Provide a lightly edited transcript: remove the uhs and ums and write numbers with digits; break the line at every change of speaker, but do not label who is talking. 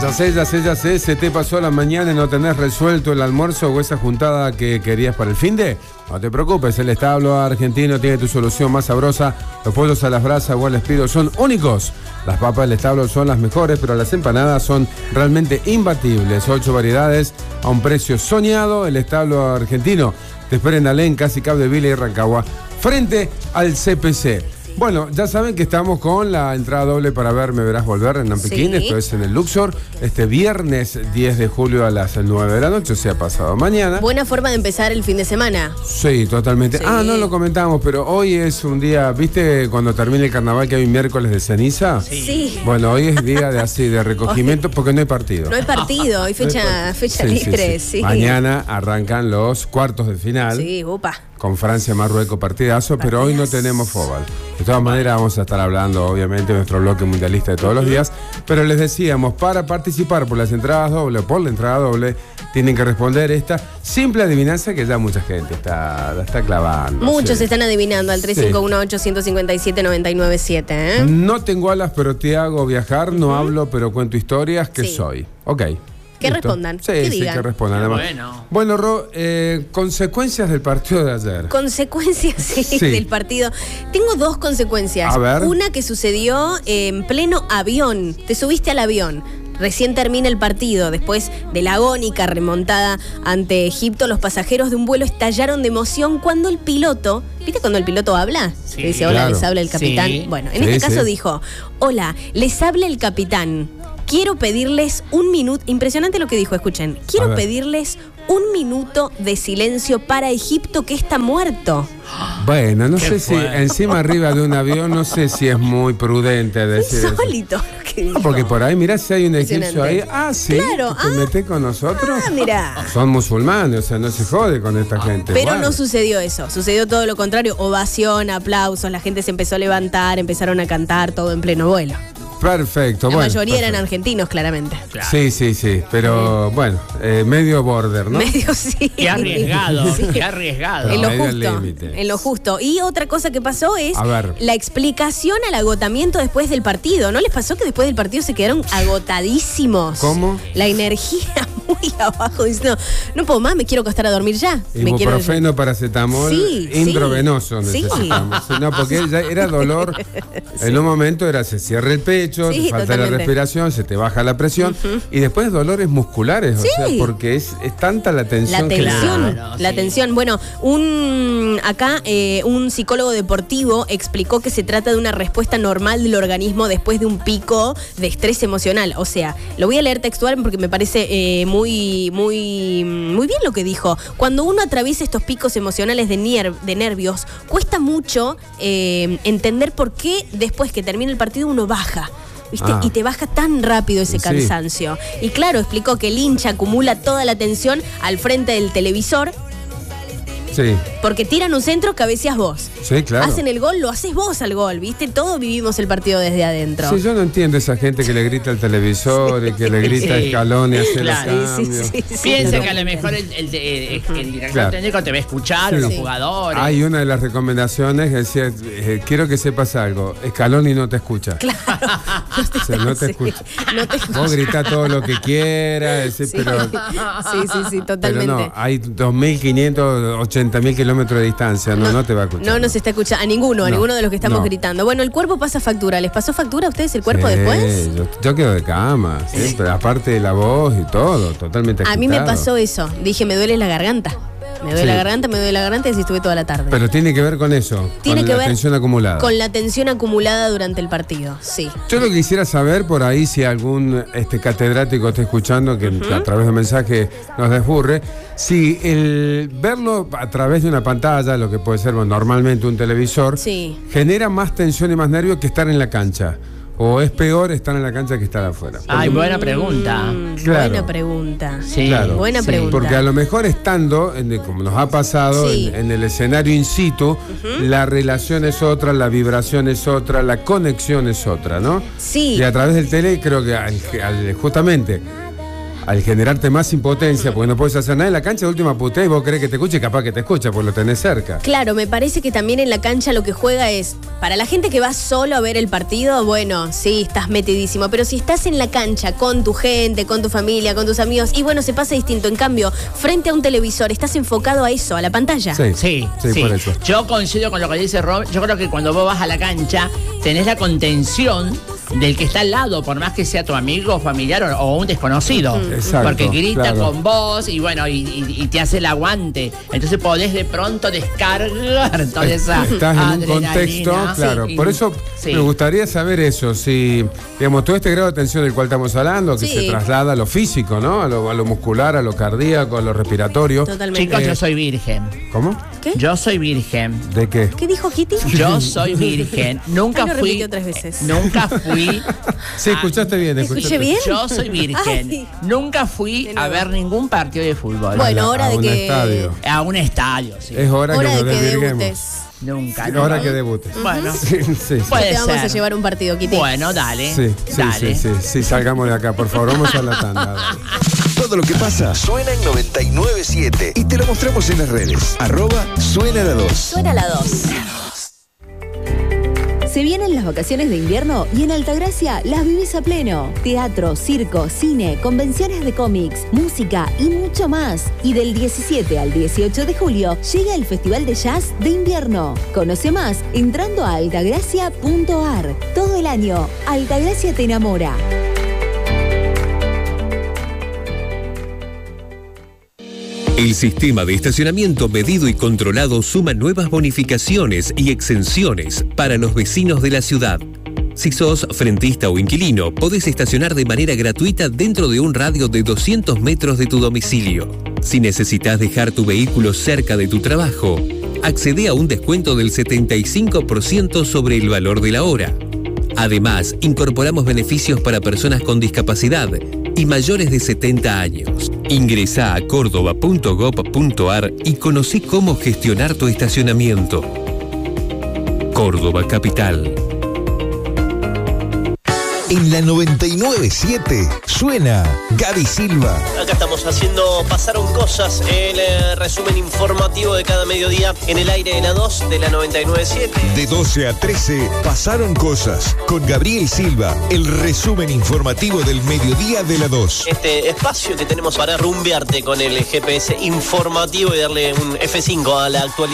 Ya sé, se te pasó la mañana y no tenés resuelto el almuerzo o esa juntada que querías para el finde. No te preocupes, el establo argentino tiene tu solución más sabrosa. Los pollos a las brasas o al espiedo son únicos. Las papas del establo son las mejores, pero las empanadas son realmente imbatibles. 8 variedades a un precio soñado. El establo argentino te espera en Alén, Casi Capdevila y Rancagua, frente al CPC. Bueno, ya saben que estamos con la entrada doble para ver Me Verás Volver en Nampequín. Sí. Esto es en el Luxor, este viernes 10 de julio a las 9 de la noche, o sea, pasado mañana.
Buena forma de empezar el fin de semana.
Sí, totalmente. Sí. No lo comentamos, pero hoy es un día, ¿viste cuando termina el carnaval que hay un miércoles de ceniza?
Sí.
Bueno, hoy es día de recogimiento porque no hay partido.
No hay partido, hay fecha libre, sí.
Mañana arrancan los cuartos de final.
Sí, upa.
Con Francia, Marruecos, partidazo, pero hoy no tenemos fútbol. De todas maneras vamos a estar hablando, obviamente, de nuestro bloque mundialista de todos los días, pero les decíamos, para participar por las entradas dobles, por la entrada doble, tienen que responder esta simple adivinanza que ya mucha gente está clavando.
Muchos están adivinando al 351-857-997, ¿eh?
No tengo alas, pero te hago viajar, no hablo, pero cuento historias, ¿qué soy? Ok.
Que respondan.
Sí, que respondan. Bueno, Ro, consecuencias del partido de ayer.
Consecuencias del partido. Tengo dos consecuencias.
A ver.
Una que sucedió en pleno avión. Te subiste al avión. Recién termina el partido. Después de la agónica remontada ante Egipto, los pasajeros de un vuelo estallaron de emoción cuando el piloto... ¿Viste cuando el piloto habla?
Sí,
que dice, hola, claro. Les habla el capitán. Sí. Bueno, en este caso dijo, hola, les habla el capitán. Quiero pedirles un minuto, impresionante lo que dijo, escuchen. Quiero pedirles un minuto de silencio para Egipto que está muerto.
Bueno, no sé si encima arriba de un avión, no sé si es muy prudente decir eso.
Insólito.
Porque por ahí, mirá si hay un egipcio ahí. Sí,
claro.
¿te metés con nosotros?
Mirá.
Son musulmanes, o sea, no se jode con esta gente.
Pero no sucedió eso, sucedió todo lo contrario. Ovación, aplausos, la gente se empezó a levantar, empezaron a cantar, todo en pleno vuelo.
Perfecto.
La mayoría eran argentinos, claramente.
Claro. Sí. Pero bueno, medio border, ¿no?
Medio sí.
Qué arriesgado, qué arriesgado.
En lo justo. Y otra cosa que pasó es la explicación al agotamiento después del partido. ¿No les pasó que después del partido se quedaron agotadísimos?
¿Cómo?
La energía muy abajo, diciendo, no puedo más, me quiero acostar a dormir ya.
Ibuprofeno, paracetamol, intravenoso necesitamos. Sí. No, porque ya era dolor. En un momento se cierra el pecho, te falta la respiración, se te baja la presión y después dolores musculares, o sea, porque es tanta la tensión.
La tensión. Bueno, un psicólogo deportivo explicó que se trata de una respuesta normal del organismo después de un pico de estrés emocional. O sea, lo voy a leer textual porque me parece muy bien lo que dijo. Cuando uno atraviesa estos picos emocionales de nervios, cuesta mucho entender por qué después que termina el partido uno baja. ¿Viste? Y te baja tan rápido ese cansancio. Y claro, explicó que el hincha acumula toda la tensión al frente del televisor.
Sí.
Porque tiran un centro, cabeceas vos.
Sí, claro.
Hacen el gol, lo haces vos al gol, ¿viste? Todos vivimos el partido desde adentro.
Sí, yo no entiendo esa gente que le grita al televisor y que le grita a Scaloni y hace los cambios.
Piensa que a lo mejor el director técnico te va a escuchar, los jugadores.
Hay una de las recomendaciones que decía, quiero que sepas algo, Scaloni no te escucha.
Claro.
No te escucha. Vos gritá todo lo que quieras, pero...
Sí, totalmente.
Pero no, hay 2.500, 80.000 kilómetros de distancia, no te va a escuchar.
No se está escuchando a ninguno de los que estamos gritando. Bueno, el cuerpo pasa factura. ¿Les pasó factura a ustedes el cuerpo después?
Yo quedo de cama, siempre, aparte de la voz y todo, totalmente agitado.
A mí me pasó eso. Dije, me duele la garganta. Me duele la garganta y así estuve toda la tarde.
Pero tiene que ver con eso, con la tensión acumulada.
Con la tensión acumulada durante el partido, sí.
Yo lo que quisiera saber por ahí, si algún catedrático está escuchando, que a través de mensaje nos desburre, si el verlo a través de una pantalla, lo que puede ser normalmente un televisor, genera más tensión y más nervio que estar en la cancha. ¿O es peor estar en la cancha que estar afuera?
Ay, buena pregunta.
Claro.
Buena pregunta.
Sí, claro.
Buena pregunta.
Porque a lo mejor estando, como nos ha pasado, en el escenario in situ, la relación es otra, la vibración es otra, la conexión es otra, ¿no?
Sí.
Y a través del tele creo que justamente al generarte más impotencia, porque no puedes hacer nada en la cancha, de última putea y vos querés que te escuche, capaz que te escucha, porque lo tenés cerca.
Claro, me parece que también en la cancha lo que juega es, para la gente que va solo a ver el partido, bueno, sí, estás metidísimo, pero si estás en la cancha con tu gente, con tu familia, con tus amigos, y bueno, se pasa distinto. En cambio, frente a un televisor, estás enfocado a eso, a la pantalla.
Sí, por eso. Yo coincido con lo que dice Rob. Yo creo que cuando vos vas a la cancha, tenés la contención del que está al lado, por más que sea tu amigo, familiar o un desconocido.
Exacto,
porque grita
claro.
con vos y bueno, y te hace el aguante. Entonces podés de pronto descargar toda esa
Estás en un
adrenalina.
contexto, claro.
Sí,
Por eso me gustaría saber eso, si, digamos, todo este grado de tensión del cual estamos hablando, que se traslada a lo físico, ¿no? A lo muscular, a lo cardíaco, a lo respiratorio.
Totalmente.
Chicos, yo soy virgen.
¿Cómo?
¿Qué?
Yo soy virgen.
¿De qué?
¿Qué dijo Kitty?
Yo soy virgen. Nunca
Ay, lo
fui.
repitió 3 veces.
Nunca fui.
Sí, escuchaste bien.
¿Escuché bien?
Yo soy virgen.
Ay.
Nunca fui a ver ningún partido de fútbol.
Bueno, hora de
un
que...
estadio.
A un estadio, sí.
Es hora
Hora
que
de
nos
que
desvirguemos.
debutes.
Nunca.
Es
¿no?
hora que debutes.
Bueno,
Sí.
puede
Te vamos
ser.
a llevar un partido, Kitty.
Bueno, dale. Dale.
Sí, salgamos de acá, por favor, vamos a la tanda. Dale.
Todo lo que pasa suena en 99.7 y te lo mostramos en las redes. @suena la 2.
Suena la 2. Se vienen las vacaciones de invierno y en Altagracia las vivís a pleno. Teatro, circo, cine, convenciones de cómics, música y mucho más. Y del 17 al 18 de julio llega el Festival de Jazz de Invierno. Conoce más entrando a altagracia.ar. Todo el año, Altagracia te enamora.
El sistema de estacionamiento medido y controlado suma nuevas bonificaciones y exenciones para los vecinos de la ciudad. Si sos frentista o inquilino, podés estacionar de manera gratuita dentro de un radio de 200 metros de tu domicilio. Si necesitas dejar tu vehículo cerca de tu trabajo, accede a un descuento del 75% sobre el valor de la hora. Además, incorporamos beneficios para personas con discapacidad y mayores de 70 años. Ingresá a córdoba.gov.ar y conocí cómo gestionar tu estacionamiento. Córdoba Capital.
En la 99.7 suena Gaby Silva.
Acá estamos haciendo Pasaron Cosas, el resumen informativo de cada mediodía en el aire de la 2 de la 99.7.
De 12 a 13 Pasaron Cosas con Gabriel Silva, el resumen informativo del mediodía de la 2.
Este espacio que tenemos para rumbearte con el GPS informativo y darle un F5 a la actualidad.